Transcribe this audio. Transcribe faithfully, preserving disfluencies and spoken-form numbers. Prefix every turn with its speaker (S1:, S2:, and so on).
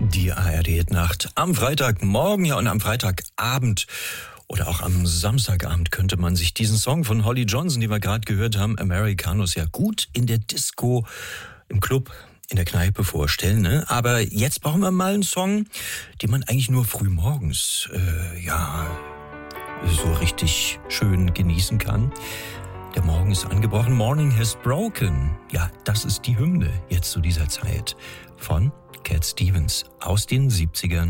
S1: Die A R D-Nacht am Freitagmorgen, ja, und am Freitagabend oder auch am Samstagabend könnte man sich diesen Song von Holly Johnson, den wir gerade gehört haben, Americanos, ja gut in der Disco, im Club, in der Kneipe vorstellen, ne? Aber jetzt brauchen wir mal einen Song, den man eigentlich nur früh morgens, äh, ja, so richtig schön genießen kann. Der Morgen ist angebrochen. Morning has broken. Ja, das ist die Hymne jetzt zu dieser Zeit von Cat Stevens aus den siebzigern.